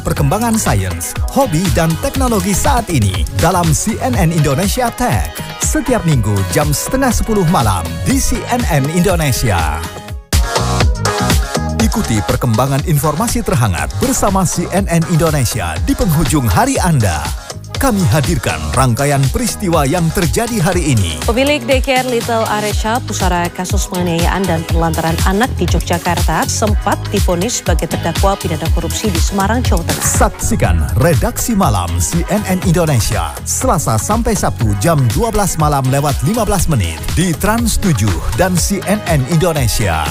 Perkembangan sains, hobi, dan teknologi saat ini dalam CNN Indonesia Tech. Setiap minggu jam 9:30 malam di CNN Indonesia. Ikuti perkembangan informasi terhangat bersama CNN Indonesia di penghujung hari Anda. Kami hadirkan rangkaian peristiwa yang terjadi hari ini. Pemilik daycare Little Aresha, pusara kasus penganiayaan dan penelantaran anak di Yogyakarta, sempat divonis sebagai terdakwa pidana korupsi di Semarang, Jawa Tengah. Saksikan Redaksi Malam CNN Indonesia, Selasa sampai Sabtu jam 12 malam lewat 15 menit di Trans 7 dan CNN Indonesia.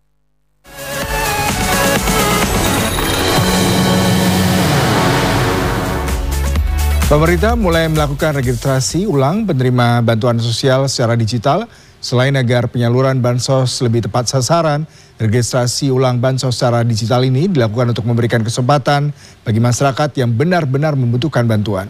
Pemerintah mulai melakukan registrasi ulang penerima bantuan sosial secara digital. Selain agar penyaluran bansos lebih tepat sasaran, registrasi ulang bansos secara digital ini dilakukan untuk memberikan kesempatan bagi masyarakat yang benar-benar membutuhkan bantuan.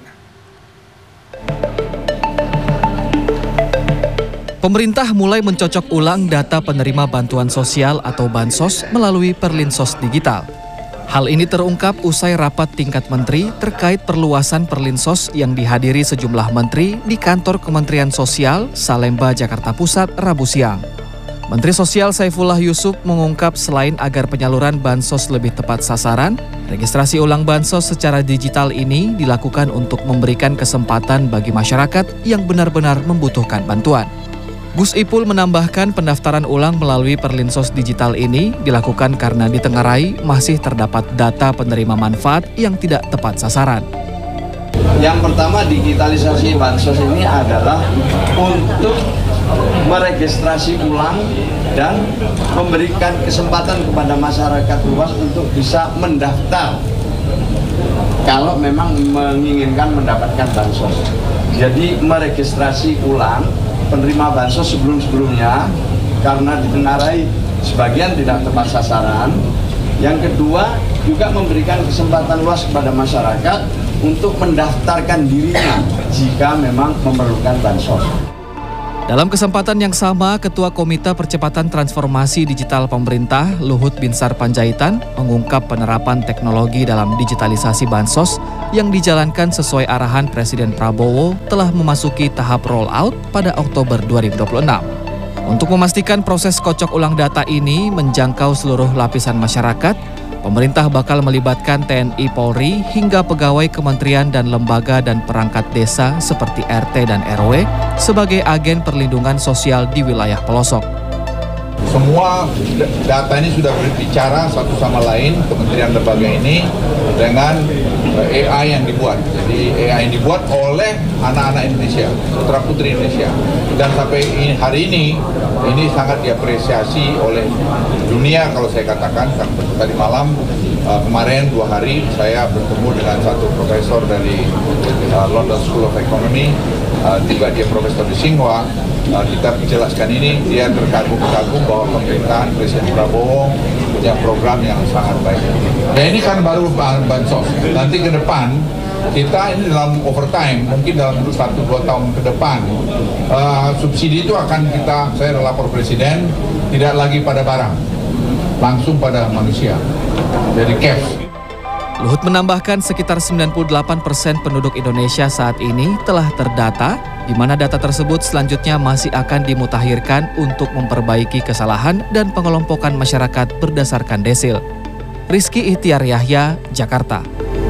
Pemerintah mulai mencocok ulang data penerima bantuan sosial atau bansos melalui Perlinsos Digital. Hal ini terungkap usai rapat tingkat menteri terkait perluasan Perlinsos yang dihadiri sejumlah menteri di kantor Kementerian Sosial, Salemba, Jakarta Pusat, Rabu siang. Menteri Sosial Saifullah Yusuf mengungkap selain agar penyaluran bansos lebih tepat sasaran, registrasi ulang bansos secara digital ini dilakukan untuk memberikan kesempatan bagi masyarakat yang benar-benar membutuhkan bantuan. Gus Ipul menambahkan pendaftaran ulang melalui Perlinsos Digital ini dilakukan karena ditengarai masih terdapat data penerima manfaat yang tidak tepat sasaran. Yang pertama, digitalisasi bansos ini adalah untuk meregistrasi ulang dan memberikan kesempatan kepada masyarakat luas untuk bisa mendaftar kalau memang menginginkan mendapatkan bansos. Jadi meregistrasi ulang penerima bansos sebelum-sebelumnya karena ditengarai sebagian tidak tepat sasaran. Yang kedua, juga memberikan kesempatan luas kepada masyarakat untuk mendaftarkan dirinya jika memang memerlukan bansos. Dalam kesempatan yang sama, Ketua Komite Percepatan Transformasi Digital Pemerintah, Luhut Binsar Panjaitan, mengungkap penerapan teknologi dalam digitalisasi bansos yang dijalankan sesuai arahan Presiden Prabowo telah memasuki tahap rollout pada Oktober 2026. Untuk memastikan proses kocok ulang data ini menjangkau seluruh lapisan masyarakat, pemerintah bakal melibatkan TNI Polri hingga pegawai kementerian dan lembaga dan perangkat desa seperti RT dan RW sebagai agen perlindungan sosial di wilayah pelosok. Semua data ini sudah berbicara satu sama lain, kementerian lembaga ini dengan AI yang dibuat. Jadi AI yang dibuat oleh anak-anak Indonesia, putra-putri Indonesia. Dan sampai hari ini sangat diapresiasi oleh dunia kalau saya katakan. Tadi malam, kemarin 2 hari saya bertemu dengan satu profesor dari London School of Economy, juga dia profesor di Tsinghua. Kita menjelaskan ini, dia terkagum-kagum bahwa pemerintahan Presiden Prabowo punya program yang sangat baik. Ya ini kan baru bansos. Nanti ke depan kita ini dalam overtime, mungkin dalam 1-2 tahun ke depan, subsidi itu akan saya lapor Presiden, tidak lagi pada barang, langsung pada manusia, jadi cash. Luhut menambahkan sekitar 98% penduduk Indonesia saat ini telah terdata, di mana data tersebut selanjutnya masih akan dimutakhirkan untuk memperbaiki kesalahan dan pengelompokan masyarakat berdasarkan desil. Rizky Ihtiar Yahya, Jakarta.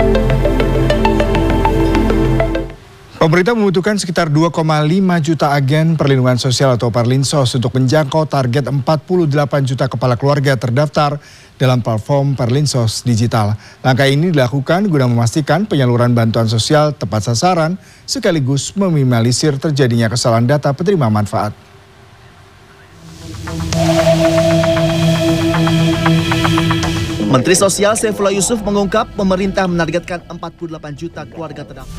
Pemerintah membutuhkan sekitar 2,5 juta agen perlindungan sosial atau Perlinsos untuk menjangkau target 48 juta kepala keluarga terdaftar dalam platform Perlinsos Digital. Langkah ini dilakukan guna memastikan penyaluran bantuan sosial tepat sasaran sekaligus meminimalisir terjadinya kesalahan data penerima manfaat. Menteri Sosial Saifullah Yusuf mengungkap pemerintah menargetkan 48 juta keluarga terdaftar.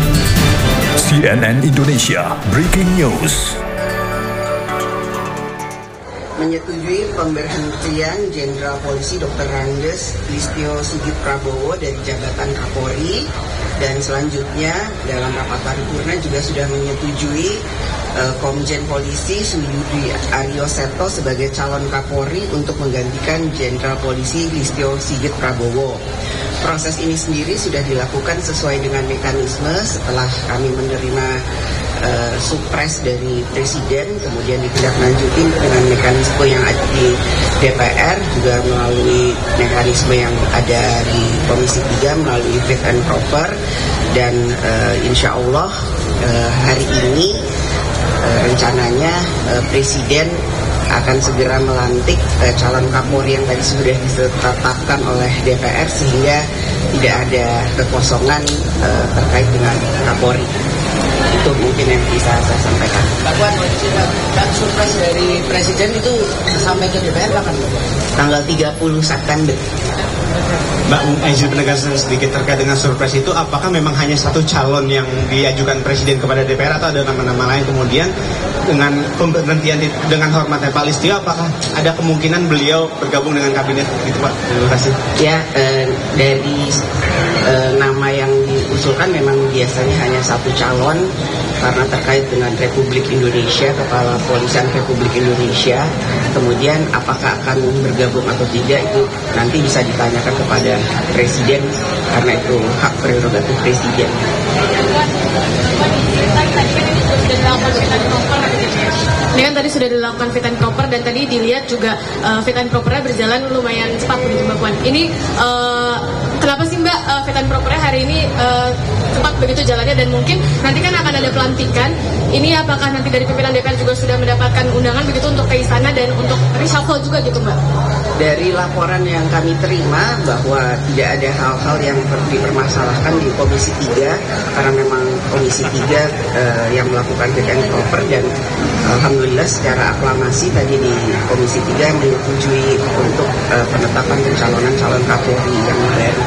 CNN Indonesia Breaking News. Menyetujui pemberhentian Jenderal Polisi Dr. Andes Listio Sigit Prabowo dari jabatan Kapolri, dan selanjutnya dalam rapat paripurna juga sudah menyetujui Komjen Polisi Suyudi Aryo Seto sebagai calon Kapolri untuk menggantikan Jenderal Polisi Listio Sigit Prabowo. proses ini sendiri sudah dilakukan sesuai dengan mekanisme setelah kami menerima supres dari Presiden, kemudian ditindaklanjuti dengan mekanisme yang ada di DPR, juga melalui mekanisme yang ada di Komisi 3 melalui fit and proper, dan insya Allah hari ini rencananya Presiden akan segera melantik calon Kapolri yang tadi sudah ditetapkan oleh DPR, sehingga tidak ada kekosongan terkait dengan Kapolri. Itu mungkin yang bisa saya sampaikan. Pak Puan, surprise dari Presiden itu sampai ke DPR kapan? Tanggal 30 September. Mbak, izin penegasan sedikit terkait dengan surprise itu, apakah memang hanya satu calon yang diajukan Presiden kepada DPR atau ada nama-nama lain? Kemudian dengan pemberhentian dengan hormatnya Pak Listio, apakah ada kemungkinan beliau bergabung dengan kabinet gitu Pak? Terima kasih. Ya, dari nama yang diusulkan memang biasanya hanya satu calon, karena terkait dengan Republik Indonesia, Kepala Kepolisian Republik Indonesia. Kemudian apakah akan bergabung atau tidak itu nanti bisa ditanyakan kepada Presiden, karena itu hak prerogatif Presiden. Ini kan tadi sudah dilakukan fit and proper, dan tadi dilihat juga fit and propernya berjalan lumayan cepat begitu Mbak Puan. Ini kenapa sih Mbak fit and propernya hari ini cepat begitu jalannya, dan mungkin nanti kan akan ada pelantikan. Ini apakah nanti dari pimpinan DPR juga sudah mendapatkan undangan begitu untuk ke istana dan untuk reshuffle juga gitu Mbak? Dari laporan yang kami terima bahwa tidak ada hal-hal yang perlu dipermasalahkan di Komisi 3, karena memang Komisi 3 yang melakukan fit and proper, dan alhamdulillah secara aklamasi tadi di Komisi 3 menyetujui untuk penetapan pencalonan calon Kapolri yang baru.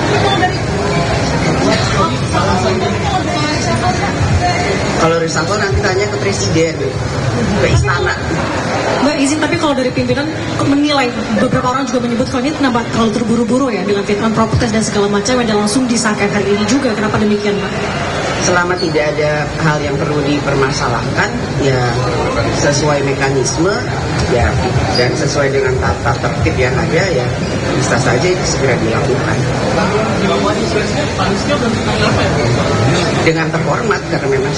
Kalau reshuffle nanti tanya ke Presiden, ke istana. Mbak izin, tapi kalau dari pimpinan menilai, beberapa orang juga menyebut kalau ini kenapa kalau terburu-buru ya dengan fit and proper test dan segala macam yang langsung disahkan hari ini juga, kenapa demikian Mbak? Selama tidak ada hal yang perlu dipermasalahkan, ya sesuai mekanisme, ya dan sesuai dengan tata tertib yang ada, ya bisa saja itu segera dilakukan. Dengan terhormat, karena memang